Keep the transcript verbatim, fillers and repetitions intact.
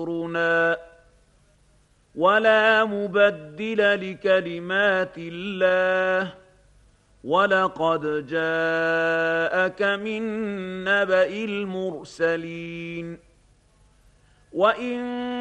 أمرنا ولا مبدل لكلمات الله ولقد جاءك من نبأ المرسلين وإن